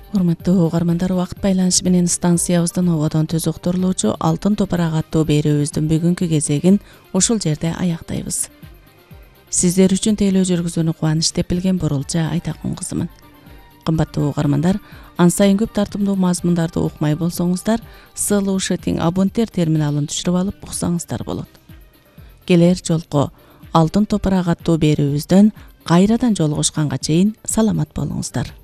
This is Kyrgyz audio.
Урматтуу угармандар, убакыт байланышы менен станциябыздын ободон түз уктурулуучу Алтын топурак аттуу берүүбүздүн бүгүнкү кезегин ушул жерде аяктайбыз. Сиздер үчүн тейлөө жүргүзүүнү кубаныч деп билген Бурулча Айтакун кызымын. Кымбаттуу угармандар, ан сайын көп тартымдуу мазмундарды укмай болсоңуздар, Слушать абоненттер терминалын түшүрүп алып уксаңыздар болот. Келер жолку Алтын топурак аттуу берүүбүздөн кайрадан жолугушканга чейин саламат болуңуздар.